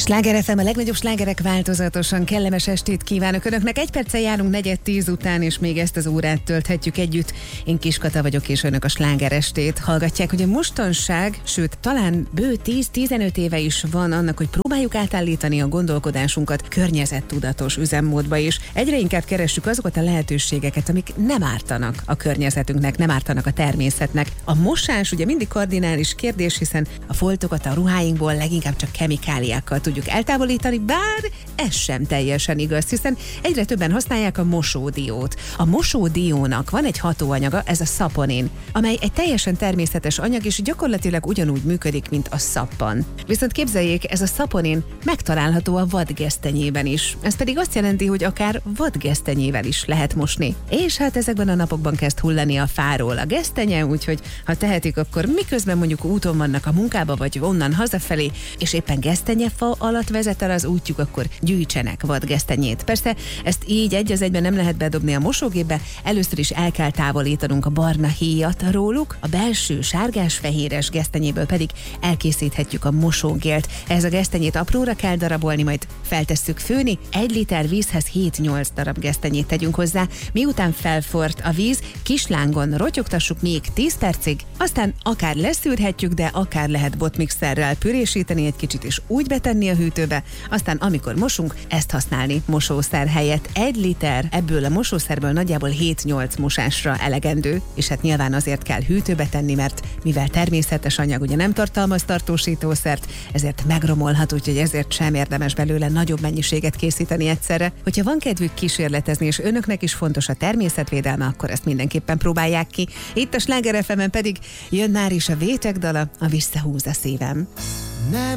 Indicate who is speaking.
Speaker 1: Sláger FM, a legnagyobb slágerek változatosan. Kellemes estét kívánok Önöknek. 1 perccel járunk 9:10 után, és még ezt az órát tölthetjük együtt. Én Kis Kata vagyok, és Önök a Sláger estét hallgatják. Ugye mostanság, sőt talán bő 10-15 éve is van annak, hogy próbáljuk átállítani a gondolkodásunkat környezettudatos üzemmódba is. Egyre inkább keressük azokat a lehetőségeket, amik nem ártanak a környezetünknek, nem ártanak a természetnek. A mosás ugye mindig kardinális kérdés, hiszen a foltokat a ruháinkból leginkább csak kemikáliákkal tudjuk eltávolítani, bár ez sem teljesen igaz, hiszen egyre többen használják a mosódiót. A mosódiónak van egy hatóanyaga, ez a szaponin, amely egy teljesen természetes anyag, és gyakorlatilag ugyanúgy működik, mint a szappan. Viszont képzeljék, ez a szaponin megtalálható a vadgesztenyében is. Ez pedig azt jelenti, hogy akár vadgesztenyével is lehet mosni. És hát ezekben a napokban kezd hullani a fáról a gesztenye, úgyhogy ha tehetik, akkor miközben mondjuk úton vannak a munkába, vagy onnan hazafelé, és éppen gesztenyefa alatt vezet el az útjuk, akkor gyűjtsenek vadgesztenyét. Persze ezt így egy az egyben nem lehet bedobni a mosógépbe, először is el kell távolítanunk a barna héjat róluk, a belső sárgás-fehéres gesztenyéből pedig elkészíthetjük a mosógélt. Ez a gesztenyét apróra kell darabolni, majd feltesszük főni, 1 liter vízhez 7-8 darab gesztenyét tegyünk hozzá, miután felforrt a víz, kis lángon rotyogtassuk még 10 percig, aztán akár leszűrhetjük, de akár lehet botmixerrel pürésíteni egy kicsit és úgy betenni a hűtőbe, aztán amikor mosunk, ezt használni mosószer helyett. 1 liter ebből a mosószerből nagyjából 7-8 mosásra elegendő, és hát nyilván azért kell hűtőbe tenni, mert mivel természetes anyag ugye nem tartalmaz tartósítószert, ezért megromolhat, úgyhogy ezért sem érdemes belőle nagyobb mennyiséget készíteni egyszerre. Hogyha van kedvük kísérletezni, és önöknek is fontos a természetvédelme, akkor ezt mindenképpen próbálják ki. Itt a Sláger FM-en pedig jön már is a Vétek dala, a Visszahúz a szívem.
Speaker 2: Nem